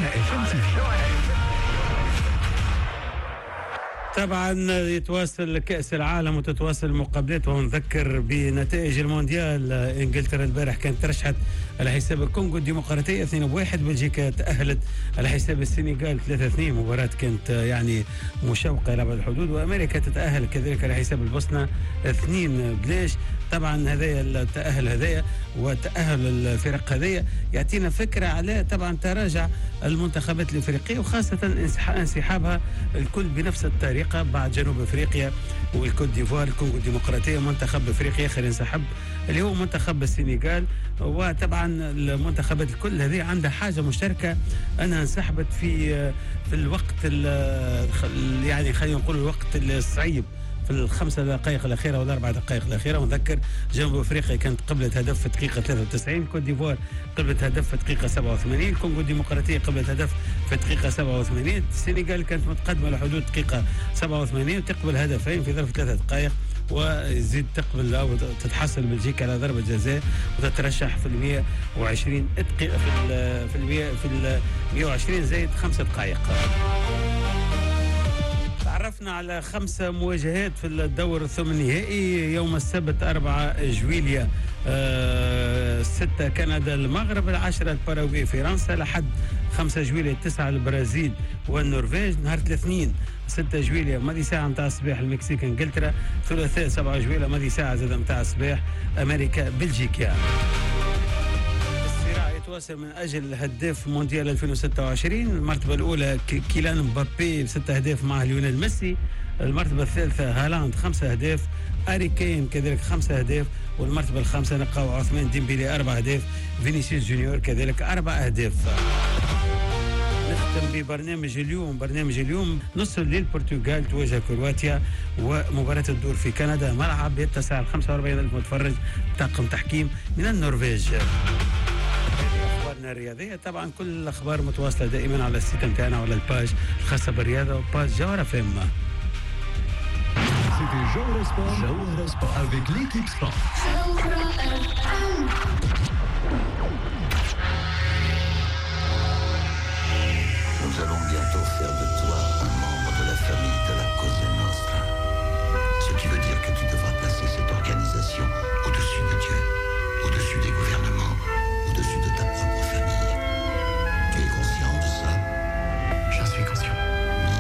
على FM TV. طبعا يتواصل كأس العالم وتتواصل المقابلات، ونذكر بنتائج المونديال. انجلترا البارح كانت ترشحت على حساب الكونغو الديمقراطية 2-1، بلجيكا تأهلت على حساب السنغال 3-2، مباراة كانت يعني مشوقة لأبعد الحدود، وأمريكا تتأهل كذلك على حساب البوسنة 2-0. طبعا هذايا التأهل هذايا وتأهل الفرق هذايا يعطينا فكرة على طبعا تراجع المنتخبات الافريقيه، وخاصه انسحابها الكل بنفس الطريقه بعد جنوب افريقيا والكوت ديفوار. الكونغو الديمقراطيه منتخب افريقيا اخر انسحب اللي هو منتخب السنغال، وطبعا المنتخبات الكل هذه عندها حاجه مشتركه انها انسحبت في الوقت يعني خلينا نقول الوقت الصعيب في الخمسة دقائق الأخيرة ولا 4 دقائق الأخيرة. ونذكر جنوب أفريقيا كانت قبلت هدف في دقيقة 93، كوت ديفوار قبلت هدف في دقيقة 87، الكونغو الديمقراطية قبلت هدف في دقيقة 87، السنغال كانت متقدمة لحدود دقيقة 87 وتقبل هدفين في ظرف 3 دقائق، وزيد تقبل أو تتحصل بلجيكا على ضربة جزاء وتترشح في 120 دقيقة في 120 زائد 5 دقائق. تعرفنا على 5 مواجهات في الدور الثمنهائي. يوم السبت 4 جويليا 6 كندا المغرب، 10 الباراغواي فرنسا، لحد 5 جويليا 9 البرازيل والنرويج، نهار الاثنين 6 جويليا ماضي ساعة متاع الصباح المكسيك انجلترا، ثلاثاء 7 جويليا ماضي ساعة زاد متاع الصباح امريكا بلجيكا. يتواصل من اجل هداف مونديال 2026. المرتبه الاولى كيلان مبابي ب6 اهداف مع ليونيل ميسي، المرتبه الثالثه هالاند 5 اهداف، اري كين كذلك 5 اهداف، والمرتبه الخامسه نلقاو عثمان ديمبيلي 4 اهداف، فينيسيوس جونيور كذلك 4 اهداف. نختم ببرنامج اليوم. برنامج اليوم نص الليل البرتغال تواجه كرواتيا، ومباراة الدور في كندا، ملعب يتسع ل 45,000 متفرج، طاقم تحكيم من النرويج. الرياضية طبعا كل الأخبار متواصلة دائما على السيت نتاعنا وعلى الباج الخاصة بالرياضة وباج جوهرة فم. C'était Jawhara Sport avec l'équipe Sport. Nous allons bientôt faire de toi un membre de la famille de la